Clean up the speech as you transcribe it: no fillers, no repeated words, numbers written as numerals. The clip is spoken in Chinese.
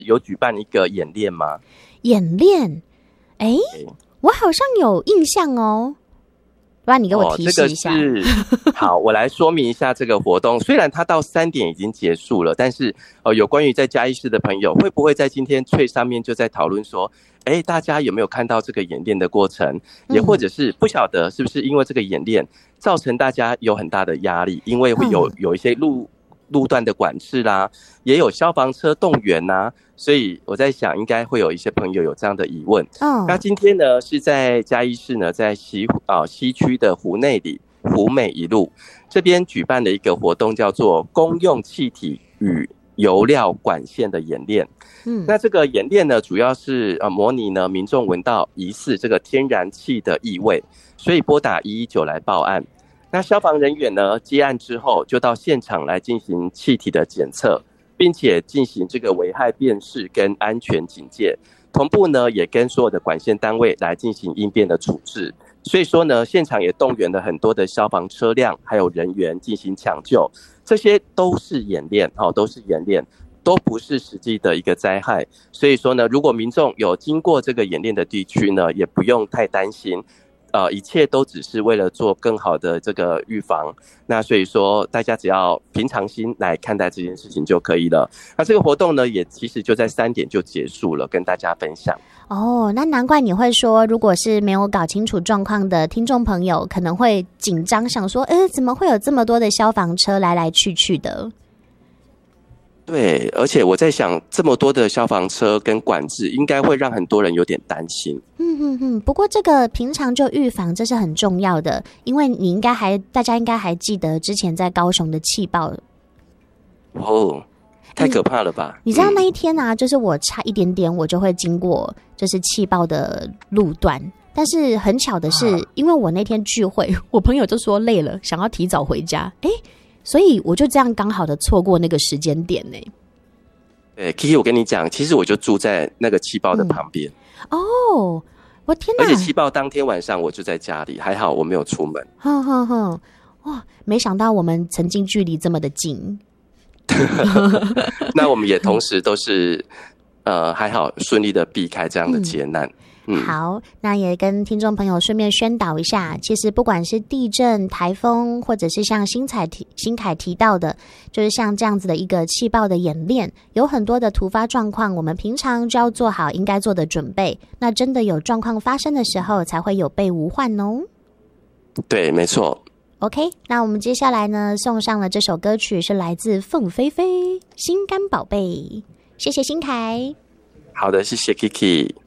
有举办一个演练吗？ 演练？我好像有印象哦。不然你给我提示一下。 这个是好，我来说明一下这个活动。虽然它到3点已经结束了，但是有关于在嘉义市的朋友，会不会在今天脆上面就在讨论说，大家有没有看到这个演练的过程？也或者是不晓得是不是因为这个演练造成大家有很大的压力，因为会有一些路段的管制啦，也有消防车动员啦，所以我在想应该会有一些朋友有这样的疑问。那今天呢是在嘉义市呢，在西区的湖内里湖美一路这边举办的一个活动，叫做公用气体与油料管线的演练。那这个演练呢，主要是模拟呢民众闻到疑似这个天然气的异味，所以拨打119来报案。那消防人员呢接案之后，就到现场来进行气体的检测，并且进行这个危害辨识跟安全警戒，同步呢也跟所有的管线单位来进行应变的处置。所以说呢，现场也动员了很多的消防车辆还有人员进行抢救，这些都是演练，都是演练，都不是实际的一个灾害。所以说呢，如果民众有经过这个演练的地区呢，也不用太担心。一切都只是为了做更好的这个预防，那所以说大家只要平常心来看待这件事情就可以了。那这个活动呢，也其实就在3点就结束了，跟大家分享。 那难怪你会说，如果是没有搞清楚状况的听众朋友，可能会紧张，想说，怎么会有这么多的消防车来来去去的？ 对，而且我在想，这么多的消防车跟管制，应该会让很多人有点担心。 不过这个平常就预防，这是很重要的，因为大家应该还记得之前在高雄的气爆。 太可怕了吧？ 你知道那一天啊，就是我差一点点，我就会经过就是气爆的路段，但是很巧的是，因为我那天聚会，我朋友就说累了，想要提早回家，所以我就这样刚好的错过那个时间点呢。 对 ，Kiki， 我跟你讲，其实我就住在那个气爆的旁边。 我天哪！ 而且气爆当天晚上我就在家里，还好我没有出门。 哇，没想到我们曾经距离这么的近。 那我们也同时都是还好顺利的避开这样的劫难。 好，那也跟听众朋友顺便宣导一下，其实不管是地震、台风，或者是像新凯提到的，就是像这样子的一个气爆的演练，有很多的突发状况，我们平常就要做好应该做的准备，那真的有状况发生的时候，才会有备无患哦。 对，没错。 OK， 那我们接下来呢，送上了这首歌曲是来自凤飞飞《心肝宝贝》，谢谢新凯。 好的，谢谢 Kiki。